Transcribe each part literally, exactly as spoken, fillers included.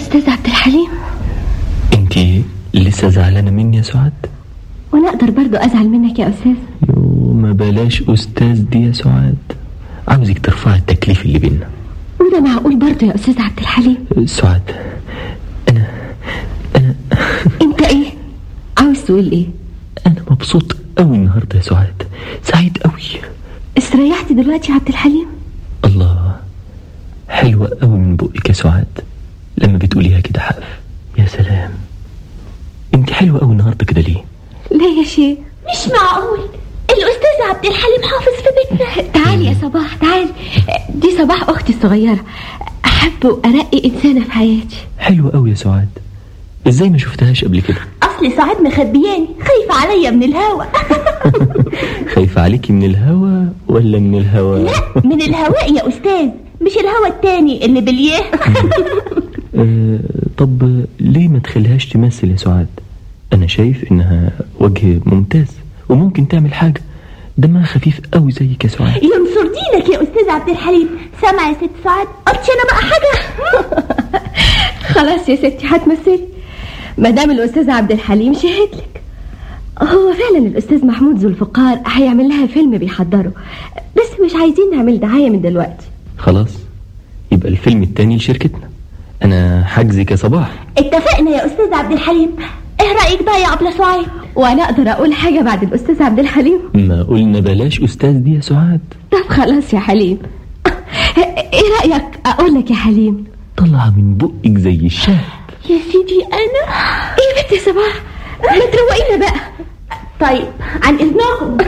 أستاذ عبد الحليم، انتي لسه زعلانة مني يا سعاد؟ وانا اقدر برضو ازعل منك يا أستاذ؟ يو ما بلاش أستاذ دي يا سعاد، عاوزك ترفع التكليف اللي بينا. وده معقول برضو يا أستاذ عبد الحليم؟ سعاد أنا أنا انت ايه عاوز تقول ايه؟ أنا مبسوط قوي النهاردة يا سعاد، سعيد قوي. استريحت دلوقتي يا عبد الحليم؟ الله، حلوة قوي من بقك يا سعاد لما بتقوليها كده حقف. يا سلام، انت حلوة قوي النهاردة كده ليه؟ لا يا شيخ، مش معقول الأستاذ عبد الحليم حافظ في بيتنا. تعالي يا صباح، تعالي، دي صباح أختي الصغيرة، أحب وأرقي إنسانة في حياتي. حلوة قوي يا سعاد، ازاي ما شفتهاش قبل كده؟ أصل سعاد مخبياني، خايفة عليا من الهوا. خايفة عليكي من الهوا ولا من الهوا؟ لا، من الهواء يا أستاذ، مش الهوا التاني اللي باليه. أه طب ليه ما تخليهاش تمثل يا سعاد؟ أنا شايف إنها وجه ممتاز وممكن تعمل حاجة، دمها خفيف قوي زيك يا سعاد. ينصر دينك يا أستاذ عبد الحليم. سامع يا ست سعاد، قلتش أنا بقى حاجة؟ خلاص يا ستي هتمثلي مدام الأستاذ عبد الحليم شهد لك. هو فعلا الأستاذ محمود ذو الفقار هيعمل لها فيلم بيحضره، بس مش عايزين نعمل دعاية من دلوقتي. خلاص، يبقى الفيلم التاني لشركتنا، أنا حجزك يا صباح. اتفقنا يا أستاذ عبد الحليم. ايه رأيك بقى يا أبلة سعاد؟ وأنا أقدر أقول حاجة بعد الأستاذ عبد الحليم؟ ما قلنا بلاش أستاذ دي يا سعاد. طب خلاص يا حليم. ايه رأيك أقول لك يا حليم؟ طلع من بقك زي الشهد. يا سيدي أنا ايه بنت يا صباح، ما تروقينا بقى. طيب عن إذنكم.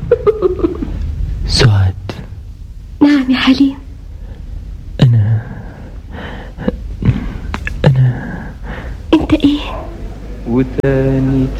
سعاد. نعم يا حليم. أنا أنا أنت إيه؟ وتاني